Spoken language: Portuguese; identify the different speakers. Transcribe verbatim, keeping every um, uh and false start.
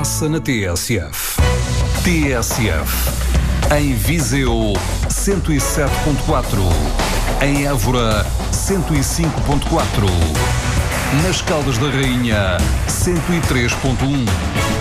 Speaker 1: passa na T S F. T S F. Em Viseu, cento e sete ponto quatro. Em Évora, cento e cinco ponto quatro. Nas Caldas da Rainha, cento e três ponto um.